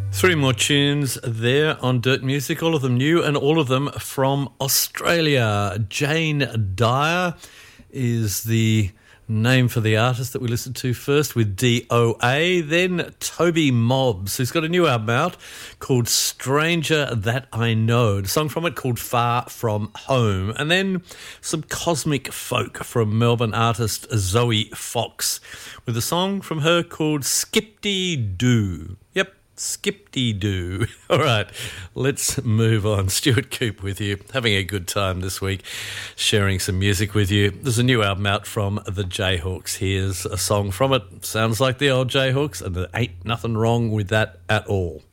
Three more tunes there on Dirt Music, all of them new and all of them from Australia. Jane Dyer is the name for the artist that we listened to first with DOA. Then Toby Mobbs, who's got a new album out called Stranger That I Know. A song from it called Far From Home. And then some cosmic folk from Melbourne artist Zoe Fox with a song from her called Skip-Dee-Doo. Yep. Skip-Dee-Doo. All right, let's move on. Stuart Coop with you, having a good time this week, sharing some music with you. There's a new album out from the Jayhawks. Here's a song from it. Sounds like the old Jayhawks, and there ain't nothing wrong with that at all.